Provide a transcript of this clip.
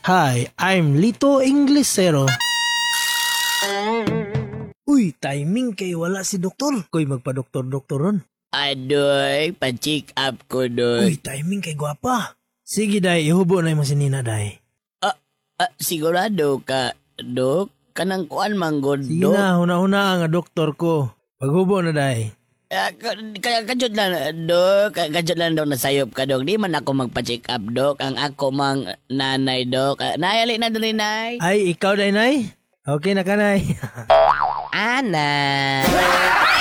Hi, I'm Lito Inglesero. Uy, timing kay wala si doktor. Koy magpa-doktor-doktor ron. Adoy, pa-check up ko doon. Uy, timing kay gwapa. Sige, day, ihubo na yung masinina, day. Sigurado ka, Dok? Kanang kuan manggod, Sige Dok? na, huna-huna nga doktor ko. Paghubo na, day. Kajot lang, Dok. Kajot lang, Dok, nasayop ka, Dok. Di man ako magpa-check up, Dok. Ang ako mang nanay, Dok. Nay, ali na dali, Nay. Ay, ikaw, day, nay? Okay na ka, nay. Ana.